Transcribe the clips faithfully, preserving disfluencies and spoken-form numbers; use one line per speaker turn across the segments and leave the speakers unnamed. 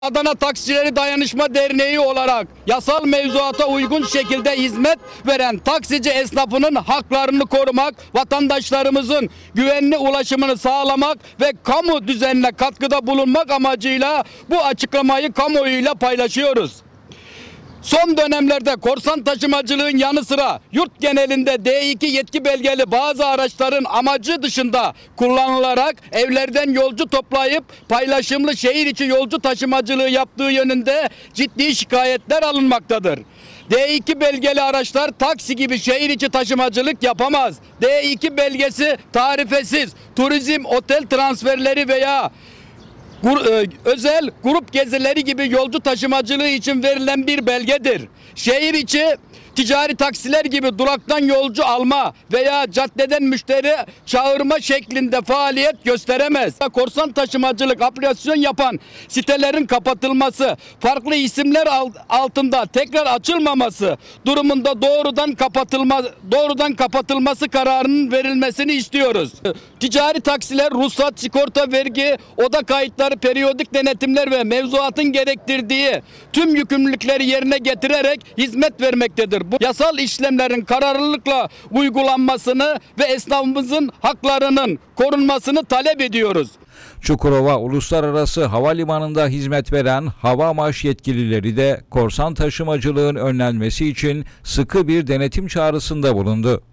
Adana Taksicileri Dayanışma Derneği olarak yasal mevzuata uygun şekilde hizmet veren taksici esnafının haklarını korumak, vatandaşlarımızın güvenli ulaşımını sağlamak ve kamu düzenine katkıda bulunmak amacıyla bu açıklamayı kamuoyuyla paylaşıyoruz. Son dönemlerde korsan taşımacılığın yanı sıra yurt genelinde D iki yetki belgeli bazı araçların amacı dışında kullanılarak evlerden yolcu toplayıp paylaşımlı şehir içi yolcu taşımacılığı yaptığı yönünde ciddi şikayetler alınmaktadır. D iki belgeli araçlar taksi gibi şehir içi taşımacılık yapamaz. D iki belgesi tarifesiz turizm, otel transferleri veya özel grup gezileri gibi yolcu taşımacılığı için verilen bir belgedir. Şehir içi ticari taksiler gibi duraktan yolcu alma veya caddeden müşteri çağırma şeklinde faaliyet gösteremez. Korsan taşımacılık aplikasyon yapan sitelerin kapatılması, farklı isimler altında tekrar açılmaması durumunda doğrudan kapatılma doğrudan kapatılması kararının verilmesini istiyoruz. Ticari taksiler ruhsat, sigorta, vergi, oda kayıtları, periyodik denetimler ve mevzuatın gerektirdiği tüm yükümlülükleri yerine getirerek hizmet vermektedir. Bu yasal işlemlerin kararlılıkla uygulanmasını ve esnafımızın haklarının korunmasını talep ediyoruz.
Çukurova Uluslararası Havalimanı'nda hizmet veren Havamaş yetkilileri de korsan taşımacılığın önlenmesi için sıkı bir denetim çağrısında bulundu.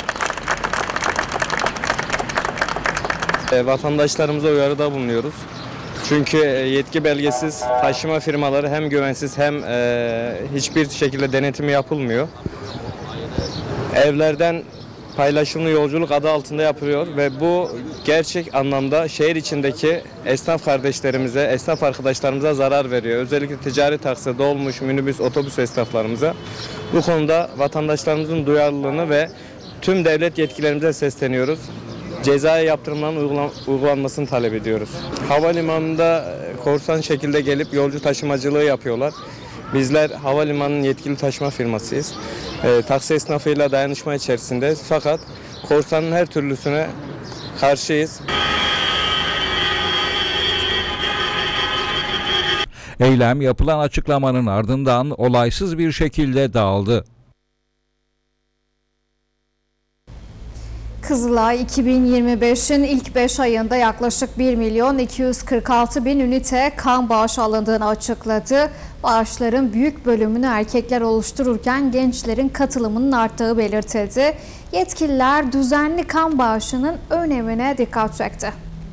E, vatandaşlarımıza uyarıda bulunuyoruz. Çünkü yetki belgesiz taşıma firmaları hem güvensiz hem e, hiçbir şekilde denetimi yapılmıyor. Evlerden paylaşımlı yolculuk adı altında yapılıyor ve bu gerçek anlamda şehir içindeki esnaf kardeşlerimize, esnaf arkadaşlarımıza zarar veriyor. Özellikle ticari taksi, dolmuş, minibüs, otobüs esnaflarımıza. Bu konuda vatandaşlarımızın duyarlılığını ve tüm devlet yetkilerimize sesleniyoruz. Cezai yaptırımların uygulanmasını talep ediyoruz. Havalimanında korsan şekilde gelip yolcu taşımacılığı yapıyorlar. Bizler havalimanının yetkili taşıma firmasıyız. E, taksi esnafıyla dayanışma içerisindeyiz. Fakat korsanın her türlüsüne karşıyız.
Eylem yapılan açıklamanın ardından olaysız bir şekilde dağıldı.
Kızılay iki bin yirmi beşin ilk beş ayında yaklaşık bir milyon iki yüz kırk altı bin ünite kan bağışı alındığını açıkladı. Bağışların büyük bölümünü erkekler oluştururken gençlerin katılımının arttığı belirtildi. Yetkililer düzenli kan bağışının önemine dikkat çekti.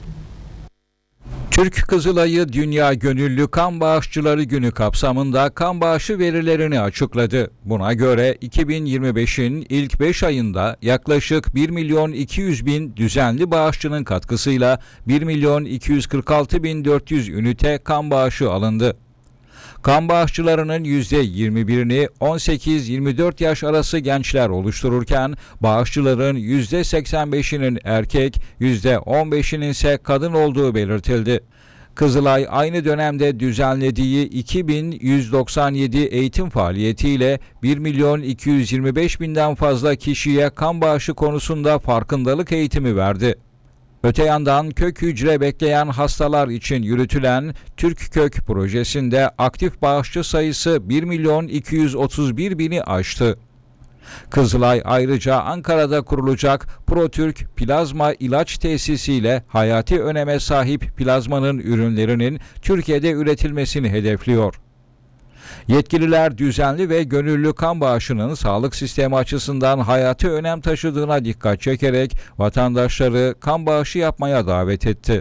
Türk Kızılayı Dünya Gönüllü Kan Bağışçıları Günü kapsamında kan bağışı verilerini açıkladı. Buna göre iki bin yirmi beşin ilk beş ayında yaklaşık bir milyon iki yüz bin düzenli bağışçının katkısıyla bir milyon iki yüz kırk altı bin dört yüz ünite kan bağışı alındı. Kan bağışçılarının yüzde yirmi birini on sekiz yirmi dört yaş arası gençler oluştururken bağışçıların yüzde seksen beşinin erkek, yüzde on beşinin ise kadın olduğu belirtildi. Kızılay aynı dönemde düzenlediği iki bin yüz doksan yedi eğitim faaliyetiyle bir milyon iki yüz yirmi beş binden fazla kişiye kan bağışı konusunda farkındalık eğitimi verdi. Öte yandan kök hücre bekleyen hastalar için yürütülen Türk Kök projesinde aktif bağışçı sayısı bir milyon iki yüz otuz bir bini aştı. Kızılay ayrıca Ankara'da kurulacak ProTürk Plazma İlaç Tesisi ile hayati öneme sahip plazmanın ürünlerinin Türkiye'de üretilmesini hedefliyor. Yetkililer düzenli ve gönüllü kan bağışının sağlık sistemi açısından hayati önem taşıdığına dikkat çekerek vatandaşları kan bağışı yapmaya davet etti.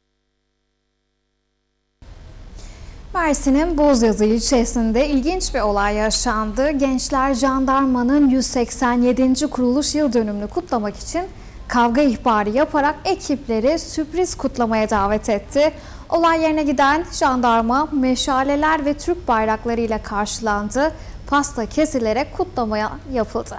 Mersin'in Bozyazı ilçesinde ilginç bir olay yaşandı. Gençler jandarmanın yüz seksen yedinci kuruluş yıl dönümünü kutlamak için kavga ihbarı yaparak ekipleri sürpriz kutlamaya davet etti. Olay yerine giden jandarma meşaleler ve Türk bayrakları ile karşılandı. Pasta kesilerek kutlamaya yapıldı.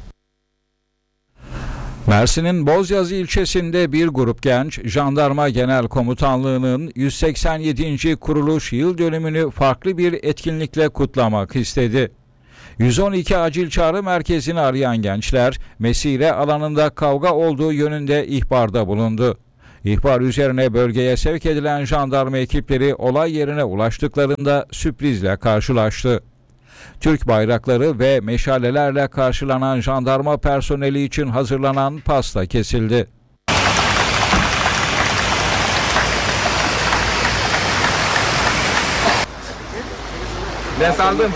Mersin'in Bozyazı ilçesinde bir grup genç, Jandarma Genel Komutanlığı'nın yüz seksen yedinci kuruluş yıl dönümünü farklı bir etkinlikle kutlamak istedi. yüz on iki acil çağrı merkezini arayan gençler, mesire alanında kavga olduğu yönünde ihbarda bulundu. İhbar üzerine bölgeye sevk edilen jandarma ekipleri olay yerine ulaştıklarında sürprizle karşılaştı. Türk bayrakları ve meşalelerle karşılanan jandarma personeli için hazırlanan pasta kesildi.
Ben sandım.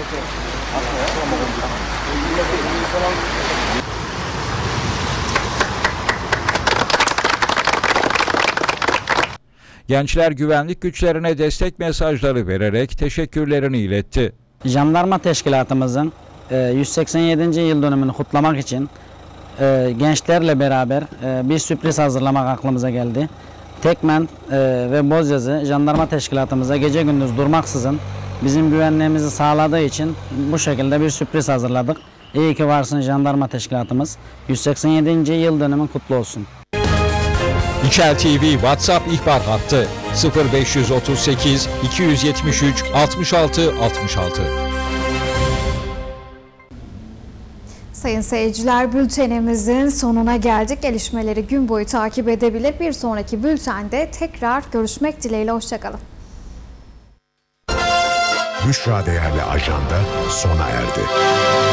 Gençler güvenlik güçlerine destek mesajları vererek teşekkürlerini iletti.
Jandarma teşkilatımızın yüz seksen yedinci yıl dönümünü kutlamak için gençlerle beraber bir sürpriz hazırlamak aklımıza geldi. Tekmen ve Bozyazı jandarma teşkilatımıza gece gündüz durmaksızın bizim güvenliğimizi sağladığı için bu şekilde bir sürpriz hazırladık. İyi ki varsın jandarma teşkilatımız. yüz seksen yedinci yıl dönümün kutlu olsun.
İçel T V WhatsApp ihbar hattı sıfır beş otuz sekiz iki yüz yetmiş üç altmış altı altmış altı.
Sayın seyirciler, bültenimizin sonuna geldik. Gelişmeleri gün boyu takip edebilir. Bir sonraki bültende tekrar görüşmek dileğiyle. Hoşçakalın.
Büşra Değerli Ajanda sona erdi.